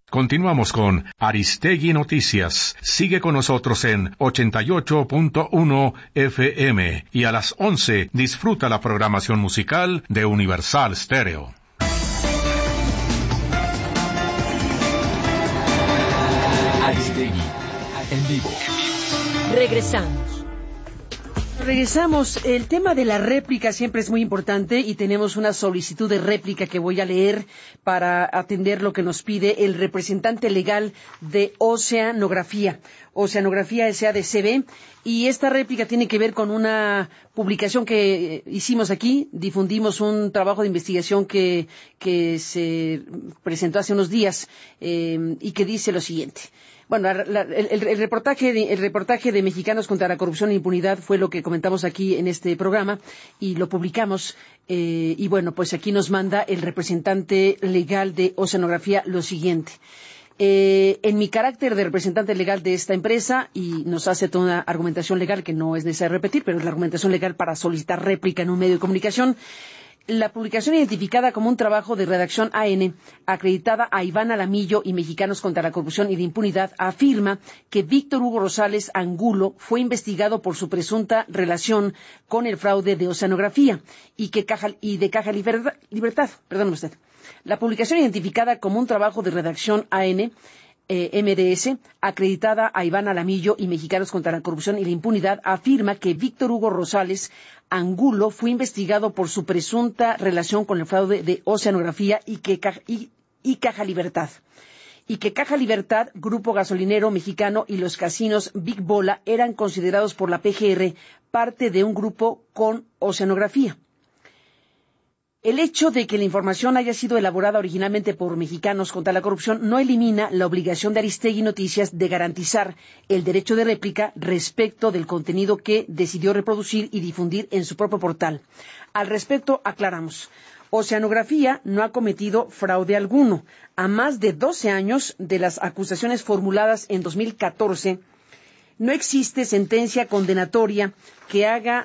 Continuamos con Aristegui Noticias. Sigue con nosotros en 88.1 FM y a las 11 disfruta la programación musical de Universal Stereo. Aristegui en vivo. Regresamos. El tema de la réplica siempre es muy importante y tenemos una solicitud de réplica que voy a leer para atender lo que nos pide el representante legal de Oceanografía SADCB, y esta réplica tiene que ver con una publicación que hicimos aquí. Difundimos un trabajo de investigación que se presentó hace unos días y que dice lo siguiente. Bueno, el reportaje de Mexicanos contra la Corrupción e Impunidad fue lo que comentamos aquí en este programa y lo publicamos. Y bueno, pues aquí nos manda el representante legal de Oceanografía lo siguiente. En mi carácter de representante legal de esta empresa, y nos hace toda una argumentación legal que no es necesario repetir, pero es la argumentación legal para solicitar réplica en un medio de comunicación. La publicación identificada como un trabajo de redacción AN, acreditada a Iván Alamillo y Mexicanos contra la Corrupción y la Impunidad, afirma que Víctor Hugo Rosales Angulo fue investigado por su presunta relación con el fraude de Oceanografía y de Caja Libertad. Perdóneme usted. La publicación identificada como un trabajo de redacción AN, MDS, acreditada a Iván Alamillo y Mexicanos contra la Corrupción y la Impunidad, afirma que Víctor Hugo Rosales Angulo fue investigado por su presunta relación con el fraude de Oceanografía y Caja Libertad. Y que Caja Libertad, Grupo Gasolinero Mexicano y los casinos Big Bola eran considerados por la PGR parte de un grupo con Oceanografía. El hecho de que la información haya sido elaborada originalmente por Mexicanos contra la Corrupción no elimina la obligación de Aristegui Noticias de garantizar el derecho de réplica respecto del contenido que decidió reproducir y difundir en su propio portal. Al respecto, aclaramos. Oceanografía no ha cometido fraude alguno. A más de 12 años de las acusaciones formuladas en 2014, no existe sentencia condenatoria que haya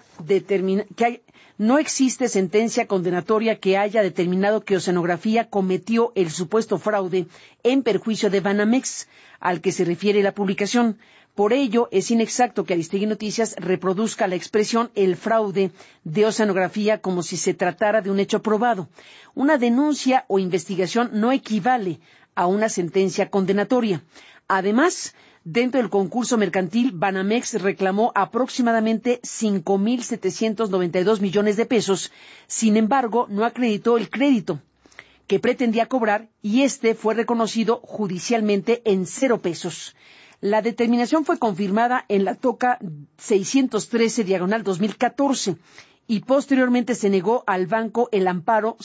determinado que Oceanografía cometió el supuesto fraude en perjuicio de Banamex, al que se refiere la publicación. Por ello, es inexacto que Aristegui Noticias reproduzca la expresión el fraude de Oceanografía como si se tratara de un hecho probado. Una denuncia o investigación no equivale a una sentencia condenatoria. Además, dentro del concurso mercantil, Banamex reclamó aproximadamente 5.792 millones de pesos. Sin embargo, no acreditó el crédito que pretendía cobrar y este fue reconocido judicialmente en 0 pesos. La determinación fue confirmada en la toca 613/2014 y posteriormente se negó al banco el amparo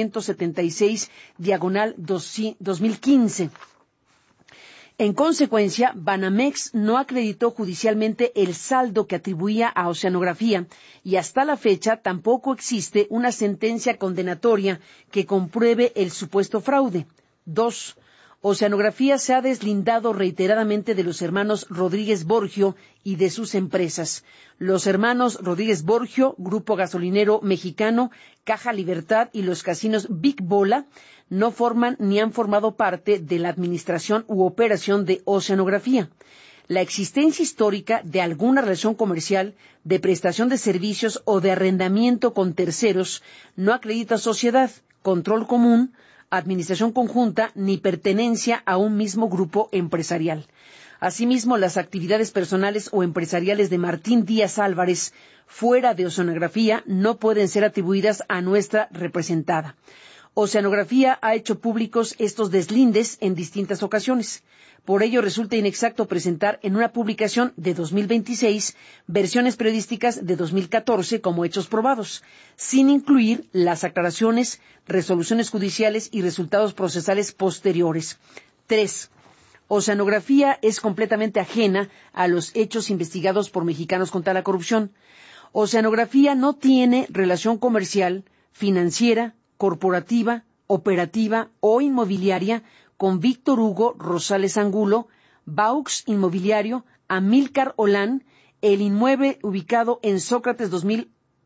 776/2015. En consecuencia, Banamex no acreditó judicialmente el saldo que atribuía a Oceanografía y hasta la fecha tampoco existe una sentencia condenatoria que compruebe el supuesto fraude. 2. Oceanografía se ha deslindado reiteradamente de los hermanos Rodríguez Borgio y de sus empresas. Los hermanos Rodríguez Borgio, Grupo Gasolinero Mexicano, Caja Libertad y los casinos Big Bola no forman ni han formado parte de la administración u operación de Oceanografía. La existencia histórica de alguna relación comercial, de prestación de servicios o de arrendamiento con terceros no acredita sociedad, control común, administración conjunta ni pertenencia a un mismo grupo empresarial. Asimismo, las actividades personales o empresariales de Martín Díaz Álvarez fuera de Oceanografía no pueden ser atribuidas a nuestra representada. Oceanografía ha hecho públicos estos deslindes en distintas ocasiones. Por ello, resulta inexacto presentar en una publicación de 2026 versiones periodísticas de 2014 como hechos probados, sin incluir las aclaraciones, resoluciones judiciales y resultados procesales posteriores. 3. Oceanografía es completamente ajena a los hechos investigados por Mexicanos contra la Corrupción. Oceanografía no tiene relación comercial, financiera, corporativa, operativa o inmobiliaria con Víctor Hugo Rosales Angulo, Baux Inmobiliario, Amílcar Olán, el inmueble ubicado en Sócrates 2000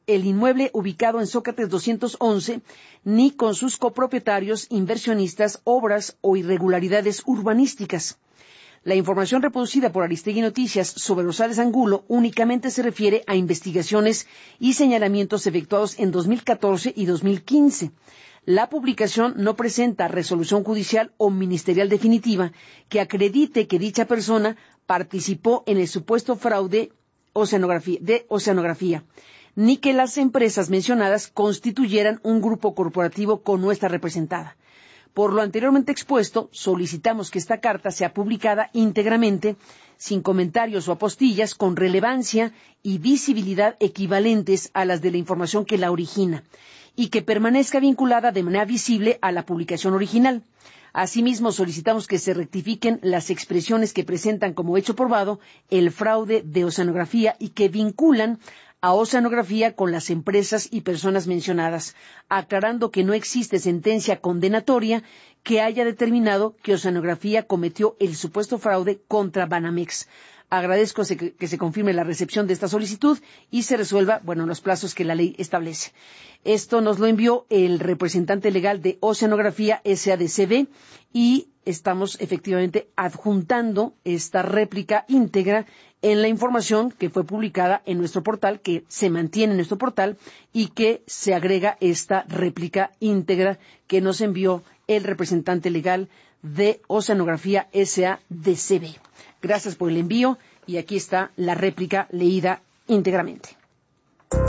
el inmueble ubicado en Sócrates 211, ni con sus copropietarios, inversionistas, obras o irregularidades urbanísticas. La información reproducida por Aristegui Noticias sobre Rosales Angulo únicamente se refiere a investigaciones y señalamientos efectuados en 2014 y 2015. La publicación no presenta resolución judicial o ministerial definitiva que acredite que dicha persona participó en el supuesto fraude de Oceanografía, ni que las empresas mencionadas constituyeran un grupo corporativo con nuestra representada. Por lo anteriormente expuesto, solicitamos que esta carta sea publicada íntegramente, sin comentarios o apostillas, con relevancia y visibilidad equivalentes a las de la información que la origina, y que permanezca vinculada de manera visible a la publicación original. Asimismo, solicitamos que se rectifiquen las expresiones que presentan como hecho probado el fraude de Oceanografía y que vinculan a Oceanografía con las empresas y personas mencionadas, aclarando que no existe sentencia condenatoria que haya determinado que Oceanografía cometió el supuesto fraude contra Banamex. Agradezco que se confirme la recepción de esta solicitud y se resuelva, en los plazos que la ley establece. Esto nos lo envió el representante legal de Oceanografía SADCB y estamos efectivamente adjuntando esta réplica íntegra en la información que fue publicada en nuestro portal, que se mantiene en nuestro portal y que se agrega esta réplica íntegra que nos envió el representante legal de Oceanografía SADCB. Gracias por el envío y aquí está la réplica leída íntegramente.